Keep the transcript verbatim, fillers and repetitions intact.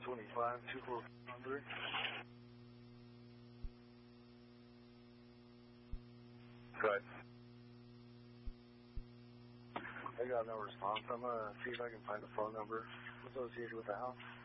twenty-five, two four three. Good. I got no response. I'm going to see if I can find the phone number associated with the house.